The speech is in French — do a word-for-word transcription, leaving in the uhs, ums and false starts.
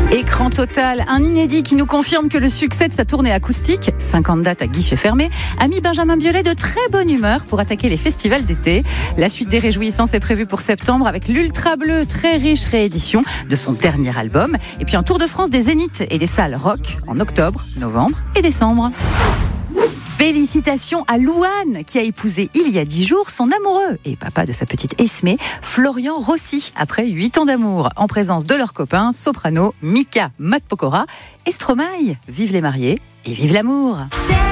Écran total, un inédit qui nous confirme que le succès de sa tournée acoustique, cinquante dates à guichet fermé, a mis Benjamin Biolay de très bonne humeur pour attaquer les festivals d'été. La suite des réjouissances est prévue pour septembre avec l'Ultra Bleu, très riche réédition de son dernier album. Et puis un tour de France des zéniths et des salles rock en octobre, novembre et décembre. Félicitations à Louane qui a épousé il y a dix jours son amoureux et papa de sa petite Esmée, Florian Rossi, après huit ans d'amour, en présence de leurs copains soprano Mika Matpokora et Stromae. Vive les mariés et vive l'amour.